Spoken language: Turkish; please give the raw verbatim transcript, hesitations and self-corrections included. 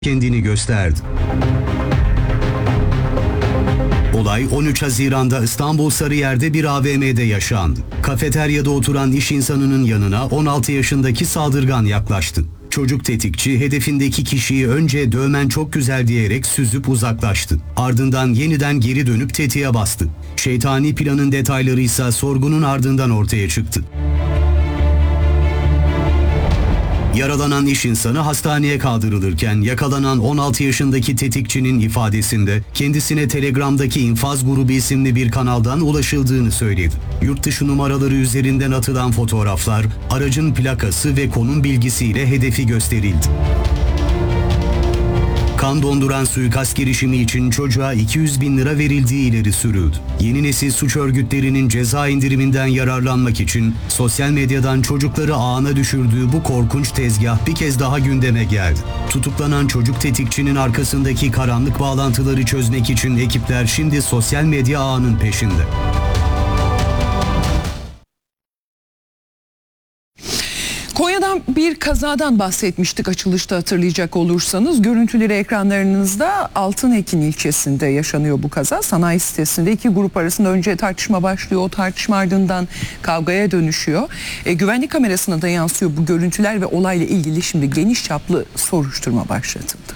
kendini gösterdi. Olay on üç Haziran'da İstanbul Sarıyer'de bir A V M'de yaşandı. Kafeteryada oturan iş insanının yanına on altı yaşındaki saldırgan yaklaştı. Çocuk tetikçi hedefindeki kişiyi önce "dövmen çok güzel" diyerek süzüp uzaklaştı. Ardından yeniden geri dönüp tetiğe bastı. Şeytani planın detayları ise sorgunun ardından ortaya çıktı. Yaralanan iş insanı hastaneye kaldırılırken yakalanan on altı yaşındaki tetikçinin ifadesinde kendisine Telegram'daki İnfaz Grubu isimli bir kanaldan ulaşıldığını söyledi. Yurtdışı numaraları üzerinden atılan fotoğraflar, aracın plakası ve konum bilgisiyle hedefi gösterildi. Kan donduran suikast girişimi için çocuğa iki yüz bin lira verildiği ileri sürüldü. Yeni nesil suç örgütlerinin ceza indiriminden yararlanmak için sosyal medyadan çocukları ağına düşürdüğü bu korkunç tezgah bir kez daha gündeme geldi. Tutuklanan çocuk tetikçinin arkasındaki karanlık bağlantıları çözmek için ekipler şimdi sosyal medya ağının peşinde. Konya'dan bir kazadan bahsetmiştik açılışta, hatırlayacak olursanız. Görüntüleri ekranlarınızda. Altınekin ilçesinde yaşanıyor bu kaza. Sanayi sitesinde iki grup arasında önce tartışma başlıyor. O tartışma ardından kavgaya dönüşüyor. E, güvenlik kamerasına da yansıyor bu görüntüler ve olayla ilgili şimdi geniş çaplı soruşturma başlatıldı.